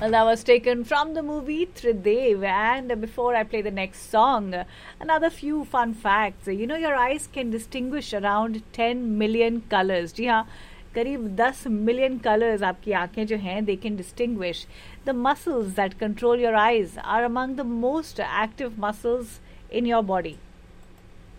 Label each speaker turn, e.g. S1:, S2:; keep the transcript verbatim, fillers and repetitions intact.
S1: Well, that was taken from the movie Tridev. And before I play the next song, another few fun facts. You know, your eyes can distinguish around ten million colors. जी हाँ, करीब ten million colors आपकी आंखें जो हैं, they can distinguish. The muscles that control your eyes are among the most active muscles in your body.